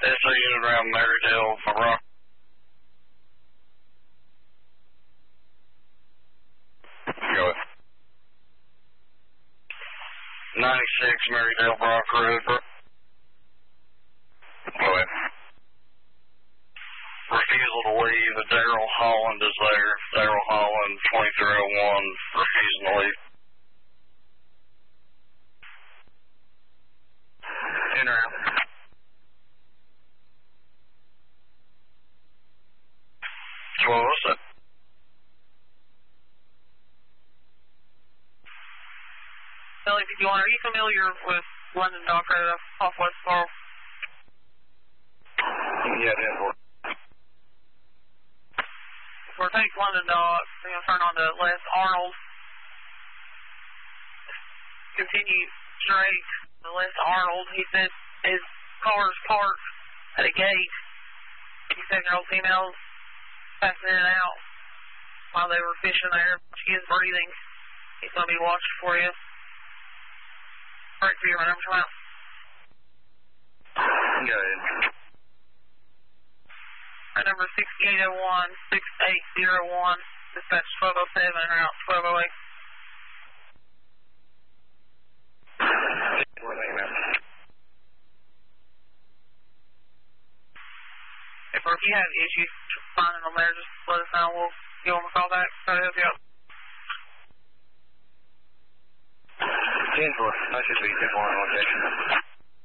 SA unit around Marydale, Rock. Go ahead. 96 Marydale Brock Road. Go ahead. Refusal to leave. Daryl Holland is there. Daryl Holland, 2301, refusing to leave. In around. So what was that? Billy, are you familiar with London Dock Road off West Laurel? Yeah, Denver. We're taking London Dock, we're going to turn on to Les Arnold. Continue straight to Les Arnold. He said his car's parked at a gate. 7-year-old females passing in and out while they were fishing there. She is breathing. He's going to be watching for you. All right, for you, my number, come out. Go ahead. My number is 6801-6801. Dispatch 1207 and route 1208. If you have issues finding them there, just let us know. We'll give them a call back. Try to help you out. 10-4. That should be 10-4 on location.